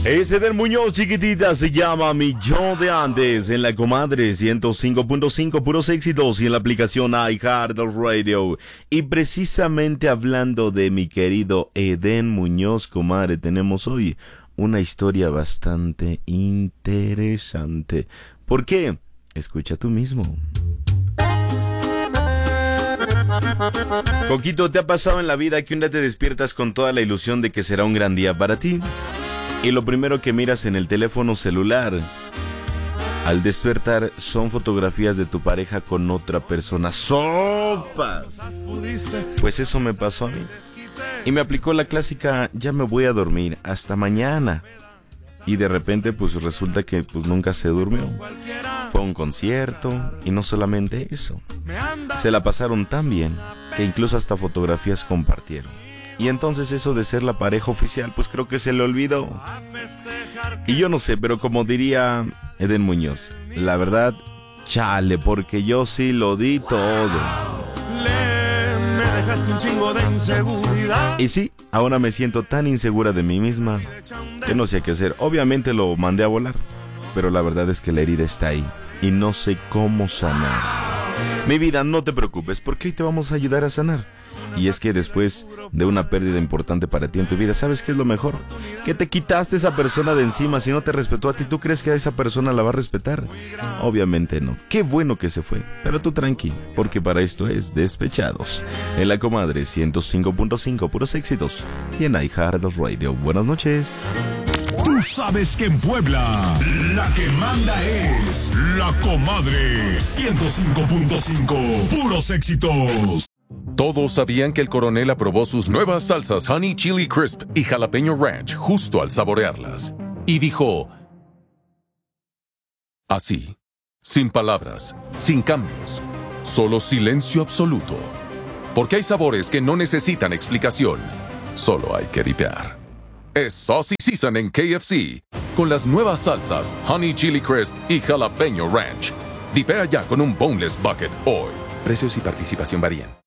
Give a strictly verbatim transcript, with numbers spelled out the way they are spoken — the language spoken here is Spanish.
Ese del Muñoz, chiquitita, se llama Millón de Andes en la comadre ciento cinco punto cinco, puros éxitos, y en la aplicación iHeartRadio. Y precisamente hablando de mi querido Eden Muñoz, comadre, tenemos hoy una historia bastante interesante. ¿Por qué? Escucha tú mismo. Coquito, ¿te ha pasado en la vida que un día te despiertas con toda la ilusión de que será un gran día para ti? Y lo primero que miras en el teléfono celular al despertar son fotografías de tu pareja con otra persona. ¡Sopas! Pues eso me pasó a mí. Y me aplicó la clásica, ya me voy a dormir, hasta mañana. Y de repente pues resulta que pues nunca se durmió. Fue a un concierto y no solamente eso. Se la pasaron tan bien que incluso hasta fotografías compartieron. Y entonces eso de ser la pareja oficial, pues creo que se le olvidó. Y yo no sé, pero como diría Eden Muñoz, la verdad, chale, porque yo sí lo di todo. Me dejaste un chingo de inseguridad. Y sí, ahora me siento tan insegura de mí misma que no sé qué hacer. Obviamente lo mandé a volar, pero la verdad es que la herida está ahí y no sé cómo sanar. Mi vida, no te preocupes, porque hoy te vamos a ayudar a sanar. Y es que después de una pérdida importante para ti en tu vida, ¿sabes qué es lo mejor? Que te quitaste esa persona de encima. Si no te respetó a ti, ¿tú crees que a esa persona la va a respetar? Obviamente no. Qué bueno que se fue. Pero tú tranqui, porque para esto es Despechados en la comadre ciento cinco punto cinco, puros éxitos, y en iHeartRadio. Buenas noches. Tú sabes que en Puebla la que manda es la comadre ciento cinco punto cinco, puros éxitos. Todos sabían que el coronel aprobó sus nuevas salsas Honey Chili Crisp y Jalapeño Ranch justo al saborearlas. Y dijo, así, sin palabras, sin cambios, solo silencio absoluto. Porque hay sabores que no necesitan explicación, solo hay que dipear. Es Saucy Season en K F C, con las nuevas salsas Honey Chili Crisp y Jalapeño Ranch. Dipea ya con un Boneless Bucket hoy. Precios y participación varían.